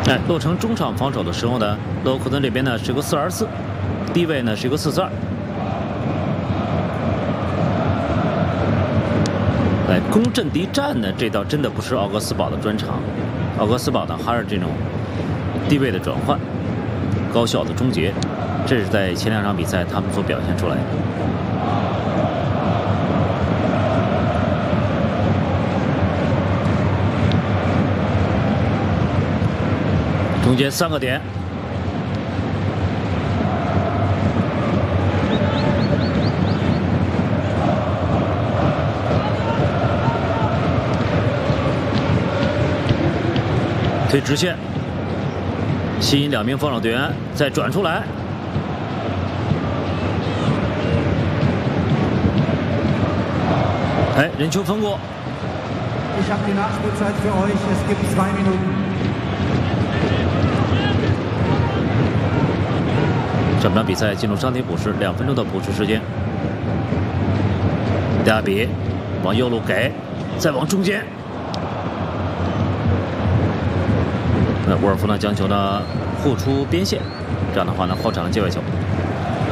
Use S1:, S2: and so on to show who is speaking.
S1: 哎，洛城中场防守的时候呢，勒沃库森这边呢是个4-2-4，低位呢是一个4-4-2。哎，攻阵地战呢，这倒真的不是奥格斯堡的专长。奥格斯堡呢还是这种低位的转换、高效的终结，这是在前2场比赛他们所表现出来的。中间3个点，推直线，吸引2名防守队员，再转出来。哎，人球分过。
S2: Ich habe die Nachspielzeit für euch. Es gibt 2 Minuten.
S1: 上场比赛进入伤停补时，2分钟的补时时间。加比往右路给，再往中间。那沃尔夫呢将球呢护出边线，这样的话呢后场的界外球。